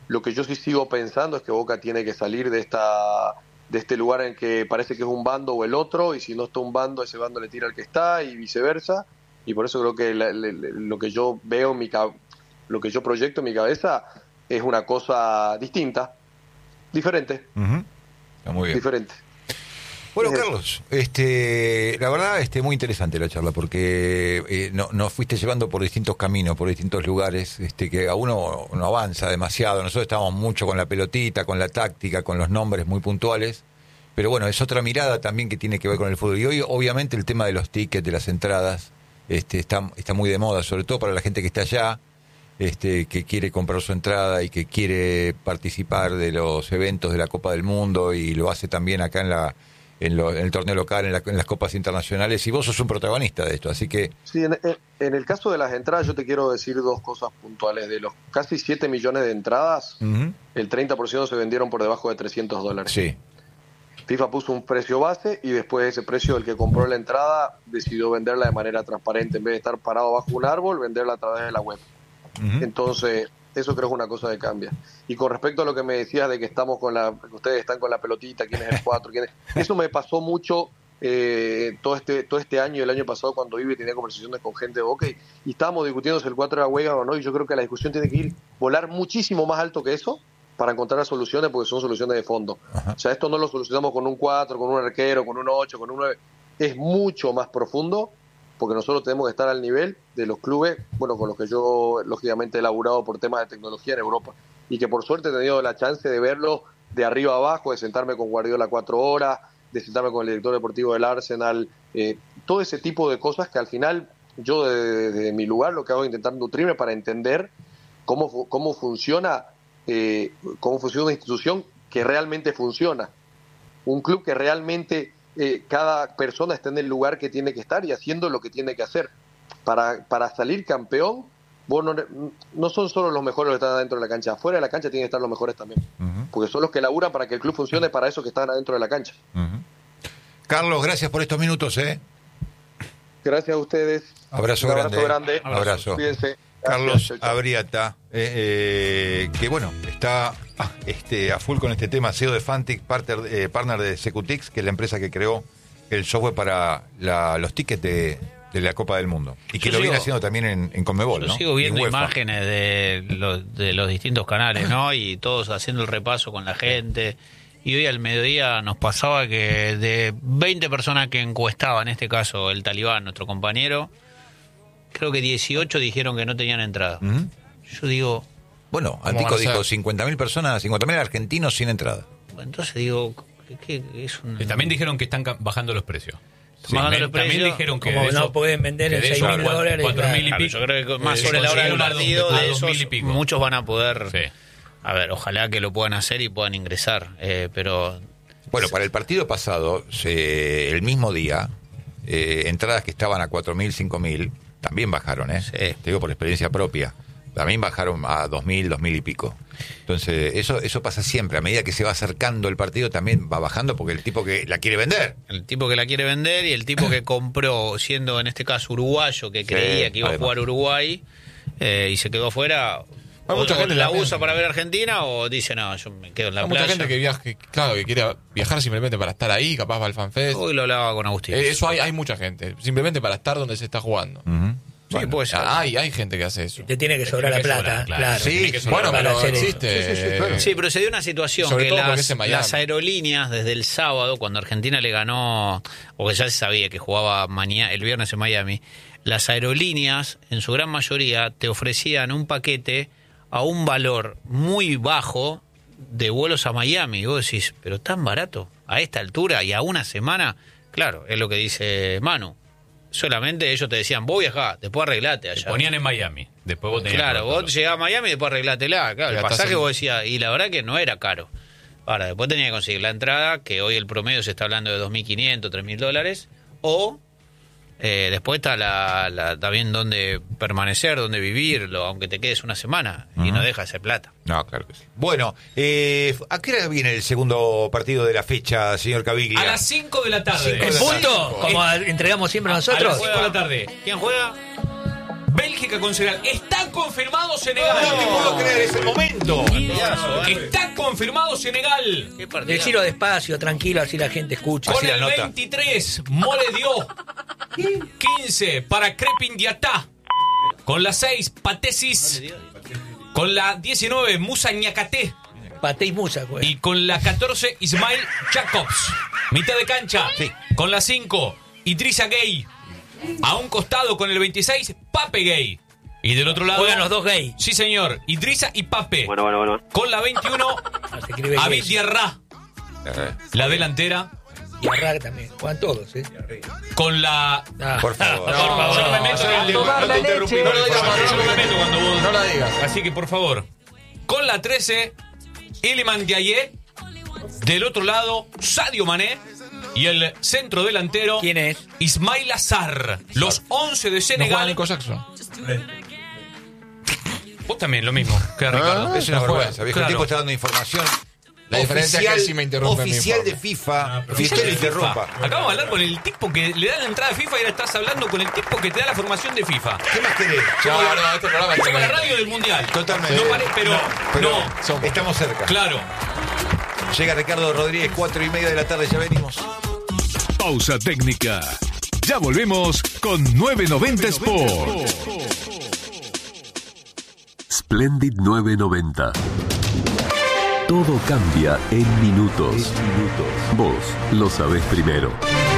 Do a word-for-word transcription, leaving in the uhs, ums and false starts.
Lo que yo sí sigo pensando es que Boca tiene que salir de esta de este lugar en que parece que es un bando o el otro, y si no está un bando, ese bando le tira al que está, y viceversa. Y por eso creo que la, la, lo que yo veo en mi lo que yo proyecto en mi cabeza es una cosa distinta, diferente. Uh-huh. Está muy bien. Diferente. Bueno, Carlos, este, la verdad, este, muy interesante la charla, porque eh, no, nos fuiste llevando por distintos caminos, por distintos lugares, este, que a uno no avanza demasiado. Nosotros estábamos mucho con la pelotita, con la táctica, con los nombres muy puntuales, pero bueno, es otra mirada también que tiene que ver con el fútbol. Y hoy, obviamente, el tema de los tickets, de las entradas, este, está, está muy de moda, sobre todo para la gente que está allá, este, que quiere comprar su entrada y que quiere participar de los eventos de la Copa del Mundo, y lo hace también acá en la En, lo, en el torneo local, en, la, en las copas internacionales, y vos sos un protagonista de esto, así que... Sí, en, en el caso de las entradas yo te quiero decir dos cosas puntuales. De los casi siete millones de entradas, uh-huh. el treinta por ciento se vendieron por debajo de trescientos dólares. Sí. FIFA puso un precio base, y después ese precio, el que compró la entrada decidió venderla de manera transparente, en vez de estar parado bajo un árbol, venderla a través de la web. Uh-huh. Entonces... eso creo que es una cosa que cambia. Y con respecto a lo que me decías de que estamos con la, que ustedes están con la pelotita, quién es el cuatro, quién es, eso me pasó mucho eh, todo este todo este año y el año pasado, cuando iba y tenía conversaciones con gente de Boca, y, y estábamos discutiendo si el cuatro era huelga o no, y yo creo que la discusión tiene que ir volar muchísimo más alto que eso para encontrar soluciones, porque son soluciones de fondo. Ajá. O sea, esto no lo solucionamos con un cuatro, con un arquero, con un ocho, con un nueve, es mucho más profundo, porque nosotros tenemos que estar al nivel de los clubes, bueno, con los que yo lógicamente he laburado por temas de tecnología en Europa, y que por suerte he tenido la chance de verlo de arriba a abajo, de sentarme con Guardiola cuatro horas, de sentarme con el director deportivo del Arsenal, eh, todo ese tipo de cosas que al final yo desde de, de mi lugar lo que hago es intentar nutrirme para entender cómo, cómo funciona eh, cómo funciona una institución que realmente funciona, un club que realmente... Eh, cada persona está en el lugar que tiene que estar y haciendo lo que tiene que hacer. Para, para salir campeón, vos no, no son solo los mejores los que están adentro de la cancha, afuera de la cancha tienen que estar los mejores también, uh-huh. porque son los que laburan para que el club funcione, para esos que están adentro de la cancha. Uh-huh. Carlos, gracias por estos minutos. ¿eh? Gracias a ustedes. Abrazo, Un grande. abrazo grande. Abrazo. Cuídense. Carlos Gracias, Abriata, eh, eh, que bueno, está ah, este, a full con este tema, C E O de Fantic, partner, eh, partner de Secutix, que es la empresa que creó el software para la, los tickets de, de la Copa del Mundo. Y que yo lo sigo, viene haciendo también en, en Conmebol, yo ¿no? sigo viendo imágenes de los, de los distintos canales, ¿no? Y todos haciendo el repaso con la gente. Y hoy al mediodía nos pasaba que de veinte personas que encuestaba, en este caso el Talibán, nuestro compañero, creo que dieciocho dijeron que no tenían entrada. Uh-huh. Yo digo... Bueno, Antico dijo cincuenta mil personas, cincuenta mil argentinos sin entrada. Entonces digo... ¿qué, qué es un... También dijeron que están bajando los precios. Sí, bajando los precios. También dijeron que como eso, no pueden vender en seis mil dólares. cuatro mil y pico. Yo creo que más sobre la hora del partido de esos, muchos van a poder... Sí. A ver, ojalá que lo puedan hacer y puedan ingresar, eh, pero... Bueno, para el partido pasado, se, el mismo día, eh, entradas que estaban a cuatro mil, cinco mil... también bajaron, ¿eh? Sí. Te digo por experiencia propia. También bajaron a dos mil, dos mil y pico. Entonces, eso eso pasa siempre. A medida que se va acercando el partido, también va bajando porque el tipo que la quiere vender. El tipo que la quiere vender y el tipo que compró, siendo en este caso uruguayo, que creía sí, que iba además. a jugar Uruguay eh, y se quedó afuera. O, mucha gente la usa para ver Argentina o dice, no, yo me quedo en la hay playa. Mucha gente que viaja, claro, que quiere viajar simplemente para estar ahí, capaz va al FanFest. Hoy lo hablaba con Agustín. Eh, eso hay, hay mucha gente, simplemente para estar donde se está jugando. Uh-huh. Bueno, sí, puede ser. Hay, hay gente que hace eso. Te tiene que sobrar la plata, sobrar, claro. claro. Sí, bueno, pero existe. Sí, sí, sí, claro. sí, pero se dio una situación que las, las aerolíneas desde el sábado, cuando Argentina le ganó, o que ya se sabía que jugaba mañana, el viernes en Miami, las aerolíneas, en su gran mayoría, te ofrecían un paquete a un valor muy bajo de vuelos a Miami. Y vos decís, pero tan barato, a esta altura y a una semana. Claro, es lo que dice Manu. Solamente ellos te decían, vos viajá, después arreglate allá. Te ponían en Miami, después vos tenías... Claro, vos llegabas a Miami y después arreglátela. Claro, el pasaje vos decías, y la verdad que no era caro. Ahora, después tenías que conseguir la entrada, que hoy el promedio se está hablando de dos mil quinientos, tres mil dólares, o eh, después está la, la, también dónde permanecer, dónde vivirlo, aunque te quedes una semana, uh-huh. y no dejas esa plata. No, claro que sí. Bueno, eh, ¿a qué hora viene el segundo partido de la fecha, señor Caviglia? A las cinco de la tarde. ¿En punto? Como entregamos siempre nosotros. A las cinco de la tarde. ¿Quién juega? Bélgica con Senegal. Está confirmado Senegal. No te puedo creer, es el momento. Está confirmado Senegal. Decilo despacio, tranquilo, así la gente escucha. Con el veintitrés, Mole Dio. quince para Crepin Diatá. Con la seis, Patesis. Con la diecinueve, Musa Ñacaté. Paté y Musa, güey. Y con la catorce, Ismail Jacobs. Mitad de cancha. Sí. Con la cinco, Idrissa Gueye. A un costado con el veintiséis, Pape Gueye. Y del otro lado... Juegan los dos Gueye. Sí, señor. Idrissa y Pape. Bueno, bueno, bueno. Con la veintiuno, Abid Diarra. La delantera. Y Arra también. Juegan todos, ¿eh? Con la... Ah. Por favor. No, por favor. Yo no me meto en el tomar no la te interrumpí, leche. no lo digas, yo no me meto cuando vos... No la digas. Así que, por favor. Con la trece, Iliman Ndiaye. Del otro lado, Sadio Mané. Y el centro delantero... ¿Quién es? Ismail Assar. Los once de No juega Senegal. Nico Jackson. Vos también, lo mismo que Ricardo. Es una no juega. vergüenza, viejo. Claro. El tipo está dando información. La diferencia es que él sí me interrumpe en mi Oficial informe. de FIFA. Oficial Oficial de de interrumpa. FIFA. Acabamos de hablar con el tipo que le da la entrada a FIFA y ahora estás hablando con el tipo que te da la formación de FIFA. ¿Qué más querés? No, no, este programa es Como la tremendo. radio del Mundial. Totalmente. No pare- pero, Pero no. estamos cerca. Claro. Llega Ricardo Rodríguez, cuatro y media de la tarde, ya venimos. Pausa técnica. Ya volvemos con novecientos noventa Sport. Splendid novecientos noventa. Todo cambia en minutos. Vos lo sabés primero.